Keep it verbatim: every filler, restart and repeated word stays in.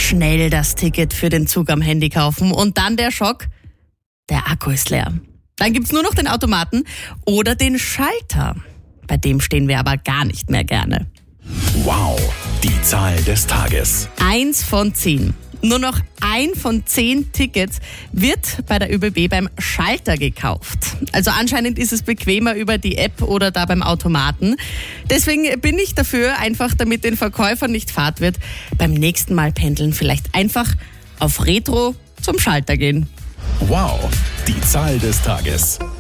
Schnell das Ticket für den Zug am Handy kaufen und dann der Schock, der Akku ist leer. Dann gibt's nur noch den Automaten oder den Schalter. Bei dem stehen wir aber gar nicht mehr gerne. Wow, die Zahl des Tages. Eins von zehn. Nur noch ein von zehn Tickets wird bei der ÖBB beim Schalter gekauft. Also anscheinend ist es bequemer über die App oder da beim Automaten. Deswegen bin ich dafür, einfach damit den Verkäufern nicht fad wird, beim nächsten Mal pendeln vielleicht einfach auf Retro zum Schalter gehen. Wow, die Zahl des Tages.